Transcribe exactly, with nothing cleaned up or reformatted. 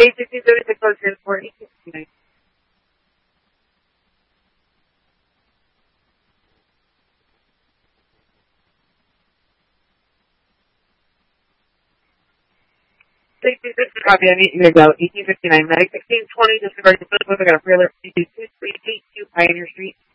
sixteen thirty-six on transport, eight sixty-nine. sixteen fifty, copy, I need you to go. eighteen fifty-nine, Medic sixteen twenty, disregard the foot, I got a trailer, two three eight two Pioneer Street.